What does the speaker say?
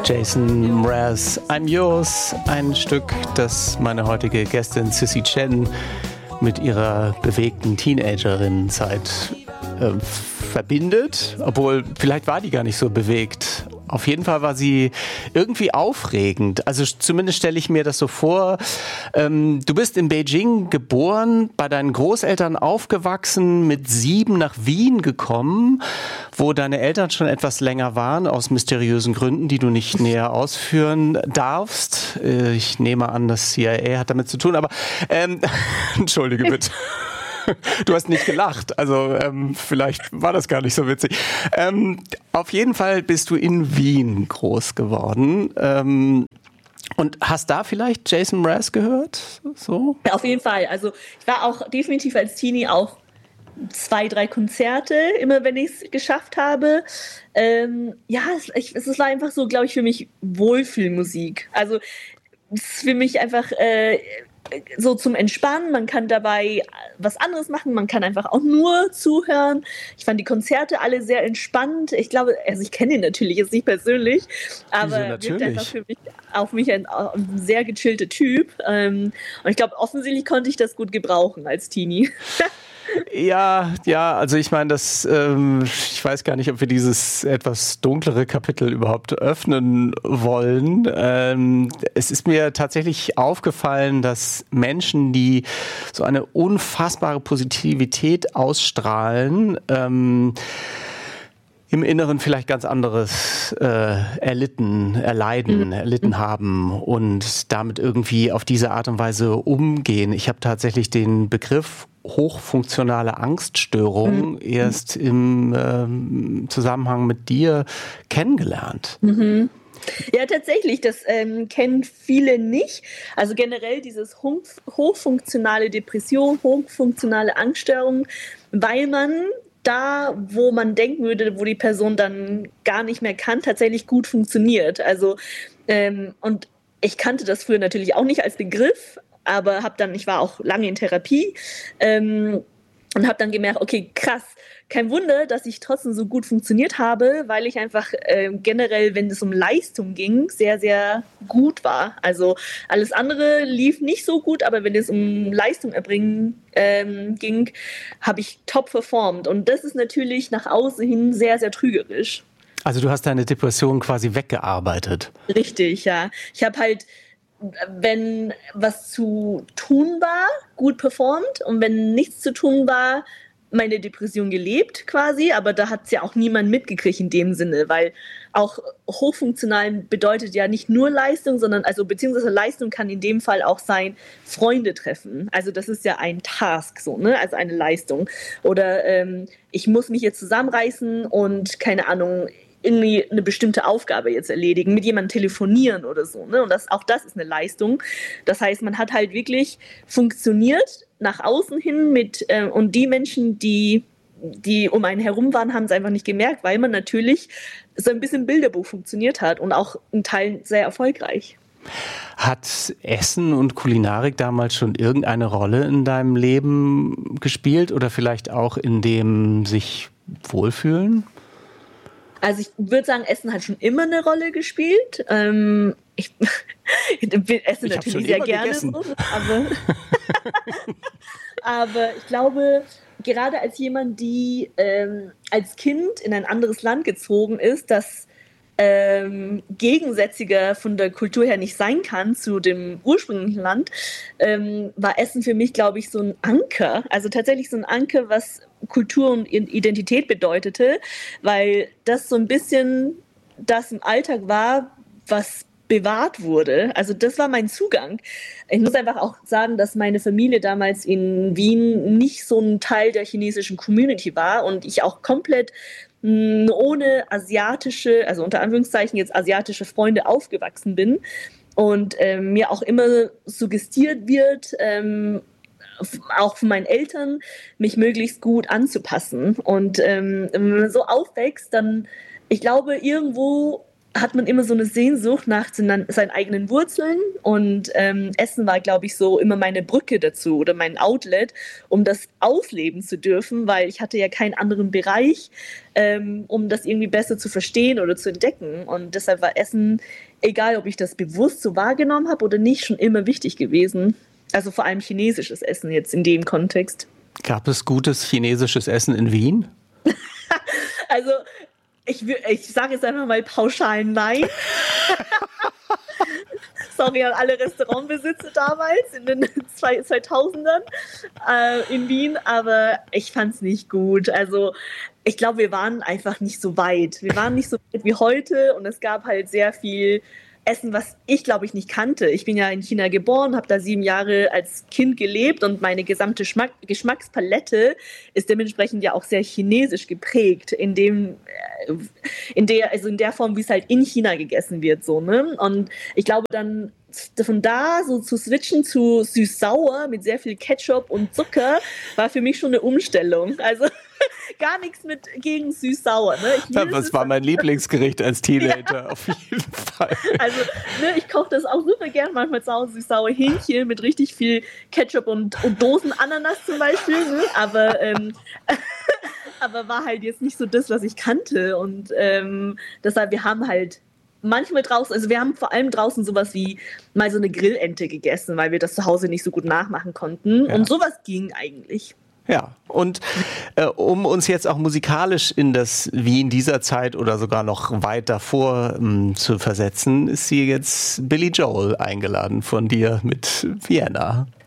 Jason Mraz, I'm Yours, ein Stück, das meine heutige Gästin Sissy Chen mit ihrer bewegten Teenagerinnenzeit verbindet, obwohl vielleicht war die gar nicht so bewegt. Auf jeden Fall war sie irgendwie aufregend. Also zumindest stelle ich mir das so vor. Du bist in Beijing geboren, bei deinen Großeltern aufgewachsen, mit 7 nach Wien gekommen, wo deine Eltern schon etwas länger waren, aus mysteriösen Gründen, die du nicht näher ausführen darfst. Ich nehme an, das CIA hat damit zu tun, aber entschuldige bitte. Du hast nicht gelacht, also vielleicht war das gar nicht so witzig. Auf jeden Fall bist du in Wien groß geworden und hast da vielleicht Jason Mraz gehört? So? Ja, auf jeden Fall. Also ich war auch definitiv als Teenie auf 2, 3 Konzerte, immer wenn ich es geschafft habe. Es war einfach so, glaube ich, für mich Wohlfühlmusik. Also es ist für mich einfach so zum Entspannen, man kann dabei was anderes machen, man kann einfach auch nur zuhören. Ich fand die Konzerte alle sehr entspannt. Ich glaube, also ich kenne ihn natürlich jetzt nicht persönlich, aber er wirkt einfach auf mich ein sehr gechillter Typ. Und ich glaube, offensichtlich konnte ich das gut gebrauchen als Teenie. Ja, also ich meine, ich weiß gar nicht, ob wir dieses etwas dunklere Kapitel überhaupt öffnen wollen. Es ist mir tatsächlich aufgefallen, dass Menschen, die so eine unfassbare Positivität ausstrahlen, im Inneren vielleicht ganz anderes erlitten haben und damit irgendwie auf diese Art und Weise umgehen. Ich habe tatsächlich den Begriff hochfunktionale Angststörung erst im Zusammenhang mit dir kennengelernt. Mhm. Ja, tatsächlich, das kennen viele nicht. Also generell dieses hochfunktionale Depression, hochfunktionale Angststörung, weil man da, wo man denken würde, wo die Person dann gar nicht mehr kann, tatsächlich gut funktioniert. Also und ich kannte das früher natürlich auch nicht als Begriff, aber ich war auch lange in Therapie und habe dann gemerkt, okay, krass, kein Wunder, dass ich trotzdem so gut funktioniert habe, weil ich einfach generell, wenn es um Leistung ging, sehr, sehr gut war. Also alles andere lief nicht so gut, aber wenn es um Leistung erbringen ging, habe ich top performt. Und das ist natürlich nach außen hin sehr, sehr trügerisch. Also du hast deine Depression quasi weggearbeitet. Richtig, ja. Ich habe halt, wenn was zu tun war, gut performt und wenn nichts zu tun war, meine Depression gelebt quasi, aber da hat es ja auch niemand mitgekriegt in dem Sinne, weil auch hochfunktional bedeutet ja nicht nur Leistung, sondern beziehungsweise Leistung kann in dem Fall auch sein, Freunde treffen. Also das ist ja ein Task, so, ne? Also eine Leistung. Oder ich muss mich jetzt zusammenreißen und keine Ahnung, irgendwie eine bestimmte Aufgabe jetzt erledigen, mit jemandem telefonieren oder so, ne? Und auch das ist eine Leistung. Das heißt, man hat halt wirklich funktioniert nach außen hin und die Menschen, die um einen herum waren, haben es einfach nicht gemerkt, weil man natürlich so ein bisschen Bilderbuch funktioniert hat und auch in Teilen sehr erfolgreich. Hat Essen und Kulinarik damals schon irgendeine Rolle in deinem Leben gespielt oder vielleicht auch in dem sich wohlfühlen? Also ich würde sagen, Essen hat schon immer eine Rolle gespielt. Ich esse natürlich sehr gerne, so, aber ich glaube, gerade als jemand, die als Kind in ein anderes Land gezogen ist, das gegensätziger von der Kultur her nicht sein kann zu dem ursprünglichen Land, war Essen für mich, glaube ich, so ein Anker. Also tatsächlich so ein Anker, was Kultur und Identität bedeutete, weil das so ein bisschen das im Alltag war, was bewahrt wurde. Also das war mein Zugang. Ich muss einfach auch sagen, dass meine Familie damals in Wien nicht so ein Teil der chinesischen Community war und ich auch komplett ohne asiatische, also unter Anführungszeichen jetzt asiatische Freunde aufgewachsen bin und mir auch immer suggestiert wird, auch von meinen Eltern, mich möglichst gut anzupassen. Und wenn man so aufwächst, dann, ich glaube, irgendwo hat man immer so eine Sehnsucht nach seinen eigenen Wurzeln und Essen war, glaube ich, so immer meine Brücke dazu oder mein Outlet, um das ausleben zu dürfen, weil ich hatte ja keinen anderen Bereich, um das irgendwie besser zu verstehen oder zu entdecken, und deshalb war Essen, egal ob ich das bewusst so wahrgenommen habe oder nicht, schon immer wichtig gewesen. Also vor allem chinesisches Essen jetzt in dem Kontext. Gab es gutes chinesisches Essen in Wien? Also ich sage jetzt einfach mal pauschal nein. Sorry an alle Restaurantbesitzer damals in den 2000ern in Wien, aber ich fand es nicht gut. Also ich glaube, wir waren einfach nicht so weit. Wir waren nicht so weit wie heute, und es gab halt sehr viel Essen, was ich, glaube ich, nicht kannte. Ich bin ja in China geboren, habe da 7 Jahre als Kind gelebt, und meine gesamte Geschmackspalette ist dementsprechend ja auch sehr chinesisch geprägt, in der Form, wie es halt in China gegessen wird, so, ne? Und ich glaube dann, von da so zu switchen zu süß-sauer mit sehr viel Ketchup und Zucker war für mich schon eine Umstellung. Also gar nichts gegen süß-sauer. Ne? Das war mein Lieblingsgericht als Teenager, ja. Auf jeden Fall. Also ich koche das auch super gern, manchmal zu Hause süß-sauer Hähnchen mit richtig viel Ketchup und Dosen-Ananas zum Beispiel. Ne? Aber war halt jetzt nicht so das, was ich kannte. Und deshalb, wir haben halt manchmal draußen, also wir haben vor allem draußen sowas wie mal so eine Grillente gegessen, weil wir das zu Hause nicht so gut nachmachen konnten. Ja. Und sowas ging eigentlich. Ja, und um uns jetzt auch musikalisch in das Wien dieser Zeit oder sogar noch weit davor zu versetzen, ist hier jetzt Billy Joel eingeladen von dir mit Vienna.